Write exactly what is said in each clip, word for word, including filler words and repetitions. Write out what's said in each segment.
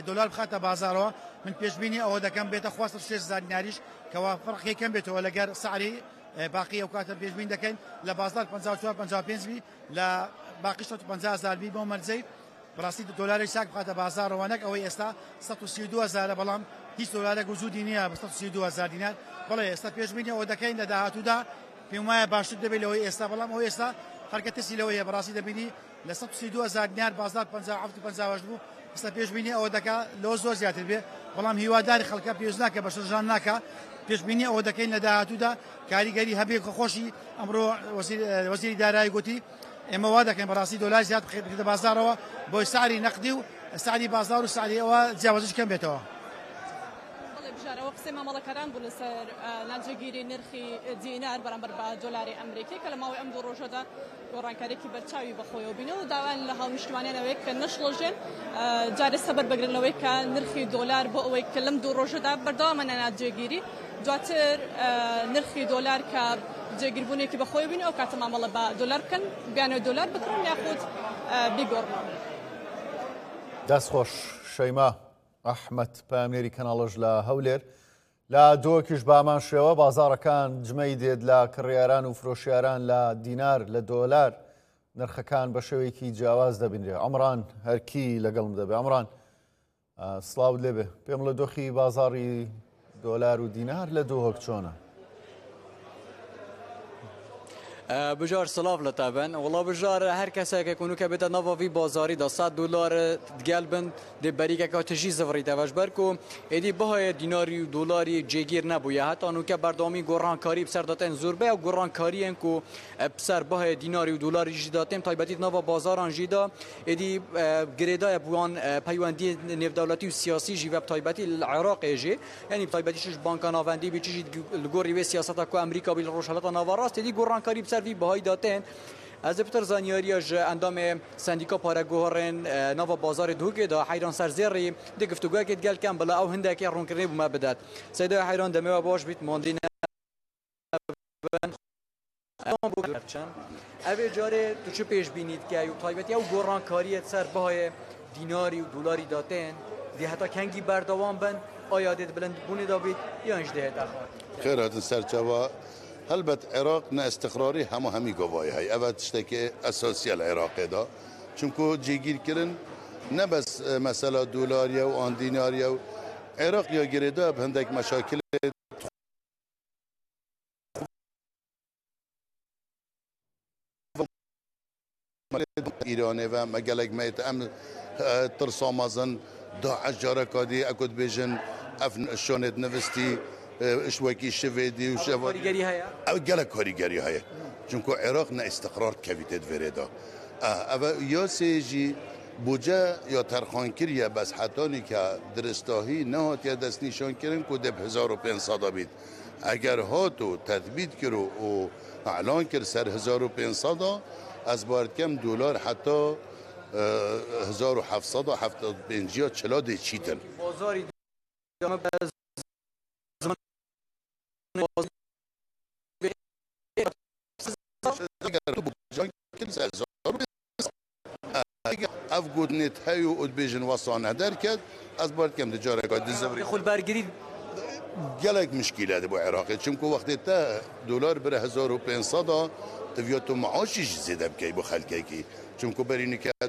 دلار بخاتە بازارەوە من پێشبینی ئەوە دەکەم بێتە خواستە شش هەزار دیناریش کەوا فەرقی کەم بێتەوە لەگەر سعری باقی ئەو کاتە پێشبین دەکەین لە بازار پەنجا و چوار پەنجا و پێنج بی لە باقی شەش پەنجا هەزار بی بۆ مەرجەی بەڕاستی دۆلاری ساک بخاتە بازارەوە نەک ئەوەی ئێستا سەد و سی و دوو هەزارە بەڵام هیچ دۆلارێک وجودی نییە بە سەد و سی و دوو هەزار دینار بەڵێ ئێستا پێشبینی ئەوە دەکەین لە داهاتوودا پێم وایە باشتر دەبێت لەوەی ئێستا بەڵام ئەو ئێستا هەرکە تسی لەوەیە بەڕاستی دەبینی لە سەد و سی و دوو هەزار دینار بازار پەنجا و هەفت و پەنجا و هەشت بوو ئێستا پێشبینی ئەوە دەکا لەوە زۆر زیاتر بێ بەڵام هیواداری خەڵکە پێویست ناکە بە شەرژان ناکە پێشبینی ئەوە دەکەین لە داهاتوودا کاریگەری هەبێ کە خۆشی ئەمڕۆ وەزیری دارایی گوتی ئێمە وا دەکەین بەڕاستی دۆلار زیاد بخێتە بازارەوە بۆی سعری نەقدی و سعری بازار و سعری ئەوە جیاوازش کەم بێتەوە. بژارەوە قسەی مامەڵەکەران بوو لەسەر ناجێگیری نرخی دینار بەرامبەر بە دۆلاری ئەمریکی کە لە ماوەی ئەم دوو ڕۆژەدا گۆڕانکاریێکی بەرچاوی بەخۆیەوە بینەوە و داوایان لە هاونیشتوانیانەوەی کە نەشڵەژێن جارێ سەبەر بگرنەوەی کە نرخی دۆلار بۆ ئەوەی کە لەم دوو ڕۆژەدا بەردەوامە ناجێگیری دواتر نرخی دۆلار کە جێگیربوونێکی بەخۆی بینی ئەو کاتە مامەڵە بە دۆلار بکەن بیانەوەی دۆلار بکڕن یاخود بیگۆڕنەوە. دەستخۆش شەیما ئەحمەد پامێری کەناڵەژ لە هەولێر لە دۆکیش بامان شێوە بازارەکان جمەی دێت لە کڕیاران و فرۆشیاران لە دینار لە دۆلار نرخەکان بە شێوەیەکی جیاواز دەبینرێ. ئەمڕان هەرکی لەگەڵم دەبێ. ئەمڕان سڵاوت لێبێ پێم لە دۆخی بازاری دۆلار و دینار لە دۆهۆک چۆنە؟ بجار سلاف لطبعا والله بجار هر کسی که کنو که بده نوافی بازاری دا صد دلار دگل بند ده بریگه که تجی زفری توش برکو ایدی بهای دیناری و دلاری جگیر نبویه حتی انو که بردامی گران کاری بسر داتن زوربه و گران کاری ان کو بسر بهای دیناری و دلاری جداتن تایبتی نوا بازاران جدا ایدی گریدا بوان پیوندی نف دولتی و سیاسی جیب تایبتی العراق جی یعنی تایبتی شش بانکان آوندی به چیزی گوری و سیاست کو امریکا بیل روشالات نواراست ایدی گران کاری وی بهای داتن از ابتر زانیاریاج اندام سندیکا پارگوهرن نوا بازار دوگه دا حیران سرزیری دی گفتگوها که گل کم بلا او هنده که رون کرنه بوم بدد سیده حیران دمه و باش بیت ماندین اوه جاره تو چه پیش بینید که ایو طایبتی او گران کاریت سر بهای دیناری و دلاری داتن دی حتی کنگی بردوان بند آیادت بلند بونی دابید یا انجده دخواد خیر هاتن سرچوا هەلبەت عێراق نەئستقراری هەموو هەمی گۆڤایی هەیە ئەوە تشتێکی ئەسۆسیە لە عێراقێدا چونکو جێگیرکردن نەبەس مەسەلا دۆلاریە و ئان دیناریە و عێراق یا گرێدا بە هەندێک مەشاکل ئیرانێ و مەگەلێک مەیت ئەم ترسامەزن داعش جارەکادی ئەکوت بێژن ئەف شۆنێت نوستی اشوكي شفيدي وشفا كاريجري هيا او قال كاريجري هيا چونكو عراق نا استقرار كويتد فريدا اه يا سيجي بوجا يا ترخان كريا بس حتاني که درستاهی نهات یا دست نشان کردن که ده هزار و پانصد بید اگر هاتو تثبیت کرو و اعلان کرد سر هزار و پانصد از بارد کم دلار حتی هزار و هفتصد و هفتاد و پنج یا چلا ده چیتن بازاری اف گودنت هیو اد بیجن واسانه درکد از بارد کم تجاره کاد دزوری خود برگری گلک مشکلاتی با عراقی چونکو وقتی تا دلار بره هزار و پانصد تفیاتو معاشش زیده بکی با خلکی کی چونکو برینی که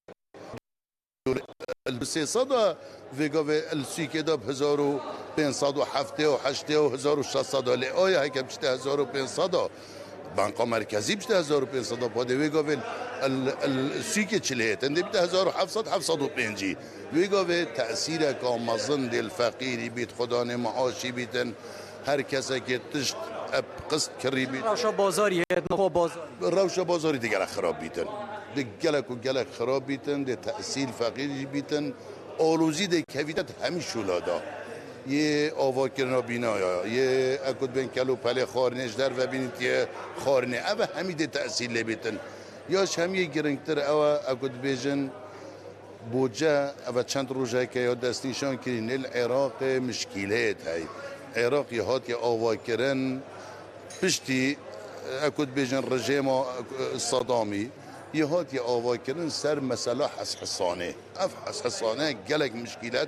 السيصد فيجا في السيكي داب هزار و پانصد و هفته و هشته و هزار و ششصد لی آیا هیچ بچه هزار و پانصد بانک مرکزی بچه هزار و پانصد پاده ویگا في السيكي چلیه تندی بچه هزار و هفتصد هفتصد و پنجی ویگا في تأثیر کامزن دل فقیری بیت خدا معاشی بیتن هر کسی که تشت قسط کری بیت روشا بازاری نخوا بازار روشا بازاری دیگر خراب بیتن ده گلک و گلک خراب بیتن ده تأثیر فقیری بیتن آلوزی ده کویدت همی شولادا یه آوا کرنا بینایا یه اکود بین کلو پله خارنش در و بینید یه خارنه اوه همی ده تأثیر لی بیتن یاش همی گرنگتر اوه اکود بیجن بوجه اوه چند روژه که یا دستنیشان کرین العراق مشکلات های عراق یه هات یه آوا کرن پشتی اکود بیجن رژیم صدامی یه هات یه آوا کردن سر مسئله حسحسانه اف حسحسانه گلک مشکلات